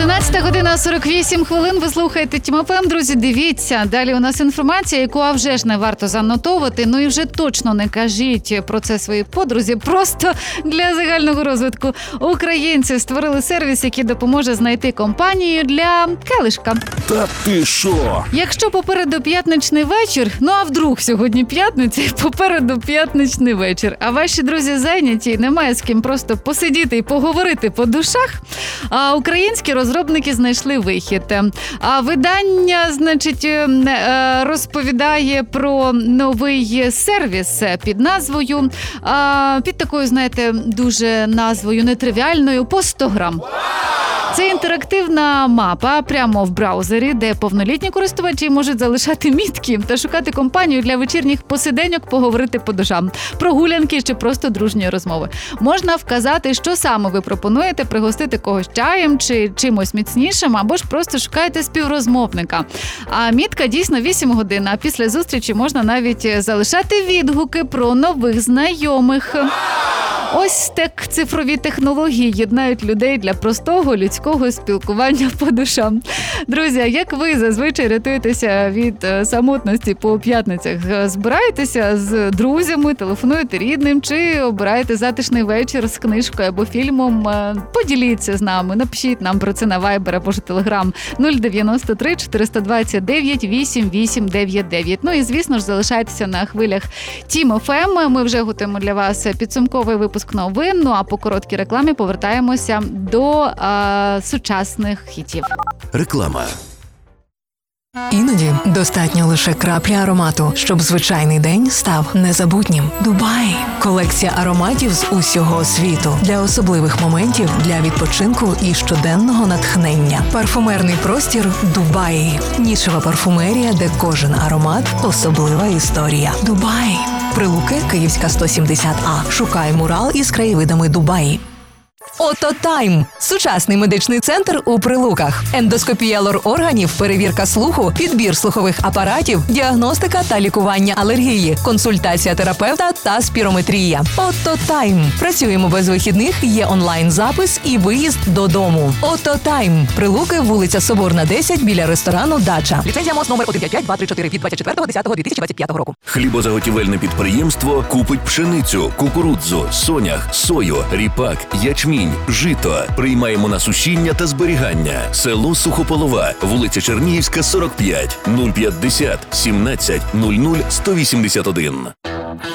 11:48. Ви слухаєте Тім ФМ, друзі, дивіться. Далі у нас інформація, яку вже ж не варто занотовувати. Ну і вже точно не кажіть про це своїй подрузі. Просто для загального розвитку українці створили сервіс, який допоможе знайти компанію для келишка. Та ти що? Якщо попереду п'ятничний вечір, ну а вдруг сьогодні п'ятниця, попереду п'ятничний вечір, а ваші друзі зайняті, немає з ким просто посидіти і поговорити по душах, а українські розробники знайшли вихід. А видання, значить, розповідає про новий сервіс під назвою, під такою, знаєте, дуже назвою нетривіальною, по 100 грам. Це інтерактивна мапа прямо в браузері, де повнолітні користувачі можуть залишати мітки та шукати компанію для вечірніх посиденьок, поговорити по душам, прогулянки чи просто дружні розмови. Можна вказати, що саме ви пропонуєте, пригостити когось чаєм чи чимось міцнішим, або ж просто шукаєте співрозмовника. А мітка дійсно 8 годин, а після зустрічі можна навіть залишати відгуки про нових знайомих. Ось так цифрові технології єднають людей для простого людського спілкування по душам. Друзі, як ви зазвичай рятуєтеся від самотності по п'ятницях? Збираєтеся з друзями, телефонуєте рідним чи обираєте затишний вечір з книжкою або фільмом? Поділіться з нами, напишіть нам про це на Viber або ж Telegram 093 429 8899. Ну і, звісно ж, залишайтеся на хвилях Тім ФМ. Ми вже готуємо для вас підсумковий випуск новин, ну а по короткій рекламі повертаємося до сучасних хітів. Реклама. Іноді достатньо лише краплі аромату, щоб звичайний день став незабутнім. Дубай – колекція ароматів з усього світу. Для особливих моментів, для відпочинку і щоденного натхнення. Парфумерний простір Дубай. Нішева парфумерія, де кожен аромат – особлива історія. Дубай. Прилуки, Київська, 170А. Шукай мурал із краєвидами Дубаї. Ототайм – сучасний медичний центр у Прилуках. Ендоскопія лор-органів, перевірка слуху, підбір слухових апаратів, діагностика та лікування алергії, консультація терапевта та спірометрія. Ототайм. Працюємо без вихідних, є онлайн-запис і виїзд додому. Ототайм. Прилуки, вулиця Соборна, 10, біля ресторану «Дача». Ліцензія МОЗ номер 155-234 від 24.10.2025 року. Хлібозаготівельне підприємство купить пшеницю, кукурудзу, сонях, сою, ріпак, ячмінь, жито. Приймаємо на сушіння та зберігання. Село Сухополова, вулиця Чернігівська, 45, 050 17 00 181.